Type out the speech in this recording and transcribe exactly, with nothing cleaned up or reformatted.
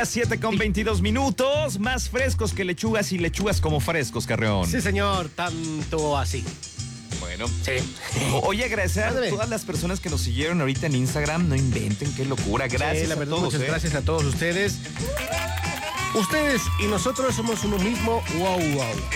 día, siete con veintidós minutos. Más frescos que lechugas y lechugas como frescos, Carreón. Sí, señor, tanto así. Bueno. Sí. Oye, agradecer a todas las personas que nos siguieron ahorita en Instagram. No inventen, qué locura. Gracias Sí, la a verdad, todos. muchas ¿eh? gracias a todos ustedes. Ustedes y nosotros somos uno mismo. Wow, wow.